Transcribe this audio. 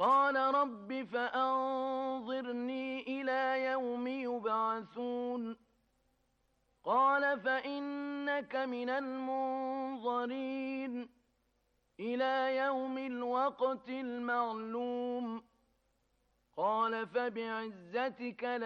قال رب فأنظرني إلى يوم يبعثون قال فإنك من المنظرين إلى يوم الوقت المعلوم قال فبعزتك